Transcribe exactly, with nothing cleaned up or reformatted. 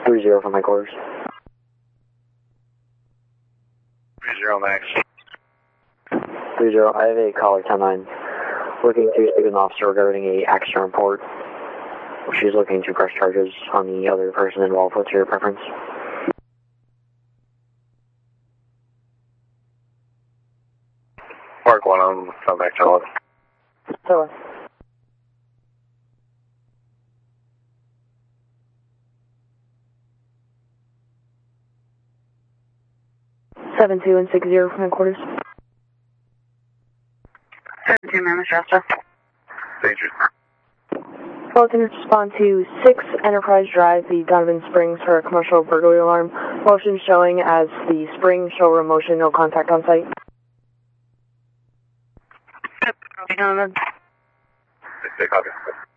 three zero from headquarters. three zero max. three zero, I have a caller ten nine looking to speak with an officer regarding a accident report. She's looking to press charges on the other person involved. What's your preference? Park one, I'm coming back to eleven. Hello. Seven two and six zero from headquarters. Seven two, ma'am, Shasta. Danger. Well, can respond to six Enterprise Drive, the Donovan Springs, for a commercial burglary alarm. Motion showing as the spring, showroom motion, no contact on site. Yep, Donovan. They copy.